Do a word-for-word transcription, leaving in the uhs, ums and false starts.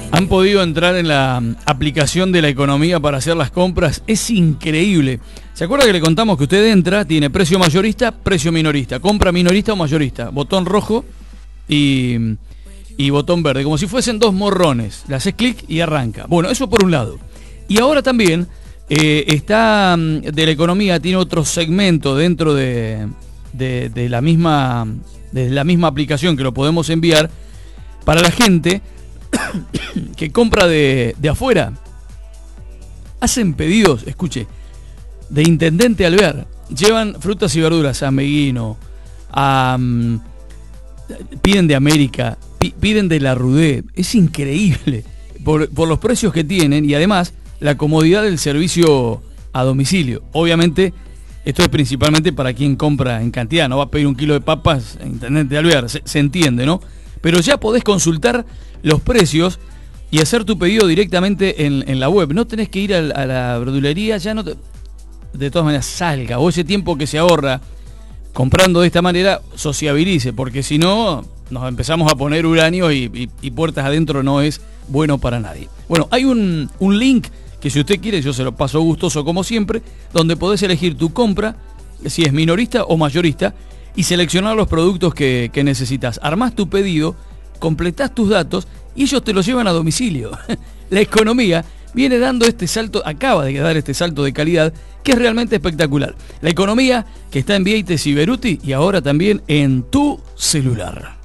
Han podido entrar en la aplicación de la economía para hacer las compras. Es increíble. ¿Se acuerda que le contamos que usted entra, tiene precio mayorista, precio minorista, compra minorista o mayorista, botón rojo y, y botón verde, como si fuesen dos morrones? Le haces clic y arranca. Bueno, eso por un lado. Y ahora también eh, está de la economía, tiene otro segmento dentro de, de, de, la misma, de la misma aplicación que lo podemos enviar para la gente que compra de, de afuera. Hacen pedidos, escuche, de Intendente Alvear. Llevan frutas y verduras a Meguino, a, um, piden de América, pi, piden de la Rudé. Es increíble por, por los precios que tienen y además la comodidad del servicio a domicilio. Obviamente esto es principalmente para quien compra en cantidad. No va a pedir un kilo de papas a Intendente Alvear, se, se entiende, ¿no? Pero ya podés consultar los precios y hacer tu pedido directamente en, en la web. No tenés que ir a, a la verdulería, ya no te, de todas maneras salga, o ese tiempo que se ahorra comprando de esta manera, sociabilice, porque si no nos empezamos a poner uranio y, y, y puertas adentro no es bueno para nadie. Bueno, hay un, un link que si usted quiere, yo se lo paso gustoso como siempre, donde podés elegir tu compra, si es minorista o mayorista, y seleccionar los productos que, que necesitas. Armás tu pedido, completás tus datos y ellos te los llevan a domicilio. La economía viene dando este salto, acaba de dar este salto de calidad que es realmente espectacular. La economía que está en Vieites y Beruti y ahora también en tu celular.